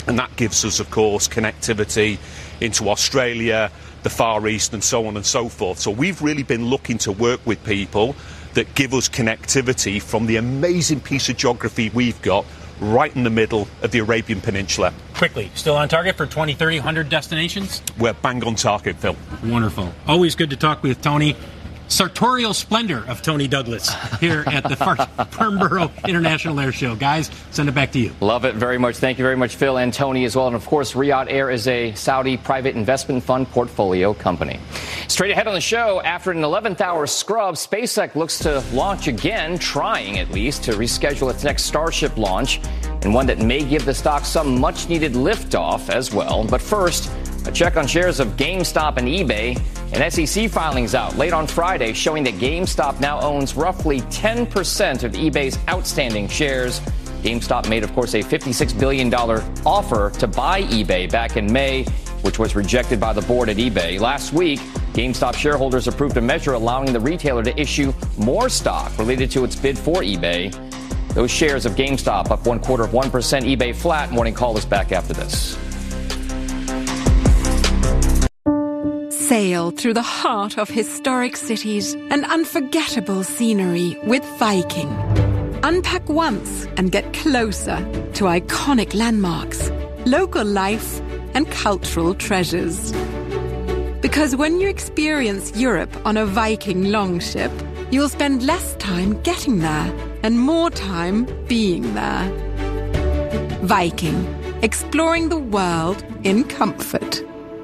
And that gives us, of course, connectivity into Australia, the Far East, and so on and so forth. So we've really been looking to work with people that give us connectivity from the amazing piece of geography we've got right in the middle of the Arabian Peninsula. Quickly, still on target for 2030, 100 destinations? We're bang on target, Phil. Wonderful. Always good to talk with Tony. Sartorial splendor of Tony Douglas here at the Farnborough International Air Show. Guys, send it back to you. Love it very much. Thank you very much, Phil and Tony as well. And, of course, Riyadh Air is a Saudi private investment fund portfolio company. Straight ahead on the show, after an 11th hour scrub, SpaceX looks to launch again, trying at least, to reschedule its next Starship launch, and one that may give the stock some much-needed liftoff as well. But first, a check on shares of GameStop and eBay. An SEC filings out late on Friday showing that GameStop now owns roughly 10% of eBay's outstanding shares. GameStop made, of course, a $56 billion offer to buy eBay back in May, which was rejected by the board at eBay. Last week, GameStop shareholders approved a measure allowing the retailer to issue more stock related to its bid for eBay. Those shares of GameStop up 0.25%, eBay flat. Morning Call is back after this. Sail through the heart of historic cities and unforgettable scenery with Viking. Unpack once and get closer to iconic landmarks, local life, and cultural treasures. Because when you experience Europe on a Viking longship, you'll spend less time getting there and more time being there. Viking, exploring the world in comfort.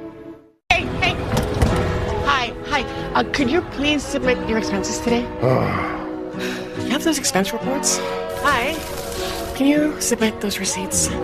Hi. Could you please submit your expenses today? You have those expense reports? Hi. Can you submit those receipts?